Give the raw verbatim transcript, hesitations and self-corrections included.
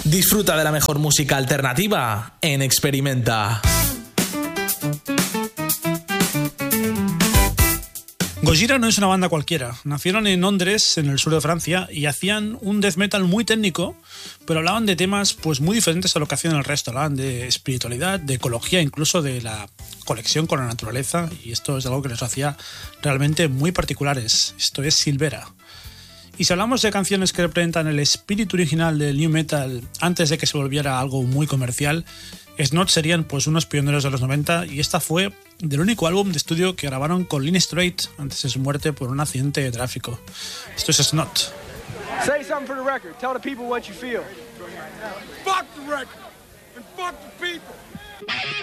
Disfruta de la mejor música alternativa en Experimenta. Gojira no es una banda cualquiera. Nacieron en Londres, en el sur de Francia, y hacían un death metal muy técnico, pero hablaban de temas pues muy diferentes a lo que hacían el resto. Hablaban de espiritualidad, de ecología, incluso de la conexión con la naturaleza, y esto es algo que les hacía realmente muy particulares. Esto es Silvera. Y si hablamos de canciones que representan el espíritu original del new metal antes de que se volviera algo muy comercial, Snot serían pues unos pioneros de los noventa, y esta fue del único álbum de estudio que grabaron con Line Straight antes de su muerte por un accidente de tráfico. Esto es Snot. Say something for the record. Tell the people what you feel. Fuck the record and fuck the people.